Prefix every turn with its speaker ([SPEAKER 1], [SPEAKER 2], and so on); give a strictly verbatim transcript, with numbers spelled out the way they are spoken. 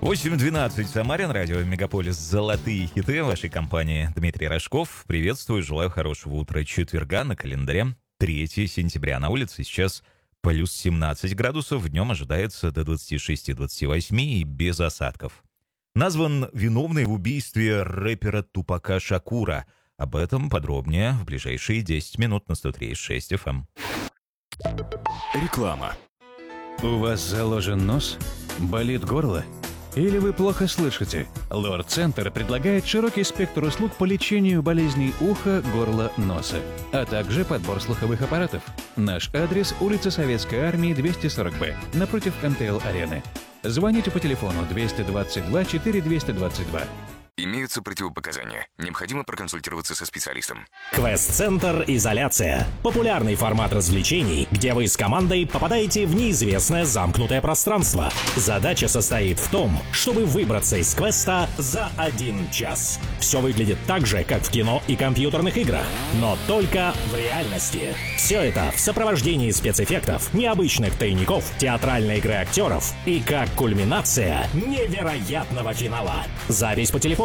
[SPEAKER 1] восемь двенадцать Самарин, радио Мегаполис «Золотые хиты» вашей компании. Дмитрий Рожков. Приветствую, желаю хорошего утра четверга. На календаре третьего сентября. На улице сейчас плюс семнадцать градусов. Днем ожидается до двадцати шести — двадцати восьми и без осадков. Назван виновный в убийстве рэпера Тупака Шакура. Об этом подробнее в ближайшие десять минут на сто три и шесть эф эм.
[SPEAKER 2] Реклама. У вас заложен нос? Болит горло? Или вы плохо слышите? Лор-центр предлагает широкий спектр услуг по лечению болезней уха, горла, носа, а также подбор слуховых аппаратов. Наш адрес – улица Советской Армии, двести сорок бэ, напротив эм тэ эл-арены. Звоните по телефону двести двадцать два четыре двести двадцать два.
[SPEAKER 3] Имеются противопоказания. Необходимо проконсультироваться со специалистом.
[SPEAKER 4] Квест-центр «Изоляция». Популярный формат развлечений, где вы с командой попадаете в неизвестное замкнутое пространство. Задача состоит в том, чтобы выбраться из квеста за один час. Все выглядит так же, как в кино и компьютерных играх, но только в реальности. Все это в сопровождении спецэффектов, необычных тайников, театральной игры актеров и как кульминация невероятного финала. Запись по телефону